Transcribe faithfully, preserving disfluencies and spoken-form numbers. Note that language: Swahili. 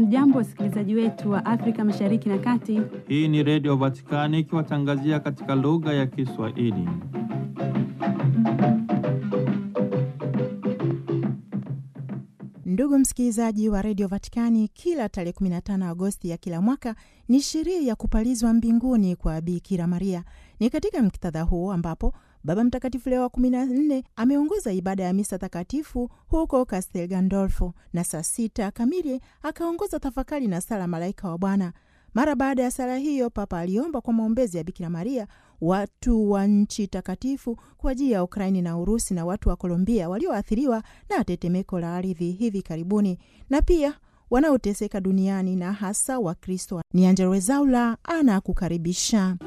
Hamjambo wasikilizaji wetu wa Afrika Mashariki na Kati. Hii ni Radio Vatikani ikiwatangazia katika lugha ya Kiswahili. Ndugu msikilizaji wa Radio Vatikani, kila tarehe kumi na tano Agosti ya kila mwaka ni sherehe ya kupalizwa mbinguni kwa Bikira Maria. Ni katika muktadha huu ambapo Baba Mtakatifu Leo wa kumi na nne ameongoza ibada ya misa takatifu huko Castel Gandolfo, na saa sita kamili akaongoza tafakari na sala Malaika wa Bwana. Mara baada ya sala hiyo, Papa aliomba kwa maombezi ya Bikira Maria watu wa nchi takatifu kwa ajili ya Ukraini na Urusi na watu wa Kolombia walioathiriwa na tetemeko la ardhi hivi karibuni, na pia wanaoteseka duniani na hasa wa Kristo. Ni Angella Rwezaula anakukaribisha.